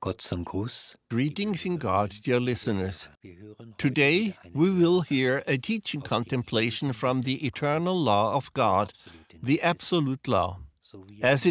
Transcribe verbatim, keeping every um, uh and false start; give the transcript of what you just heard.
Gott zum Gruß. Greetings in God, dear listeners. Today we will hear a teaching contemplation from the eternal law of God, the absolute law. As it